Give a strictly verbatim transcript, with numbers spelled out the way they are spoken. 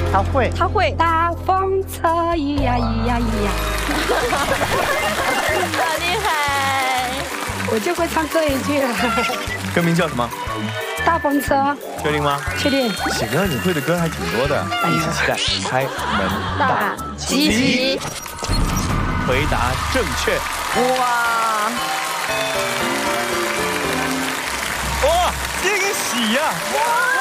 他会， 他会。 大风车咿呀咿呀咿呀， 好厉害！ 我就会唱这一句了。 歌名叫什么？ 大风车， 确定吗？ 确定。 喜哥，你会的歌还挺多的，一起期待。开门大吉吉， 回答正确。 哇！ 哇，惊喜呀！哇！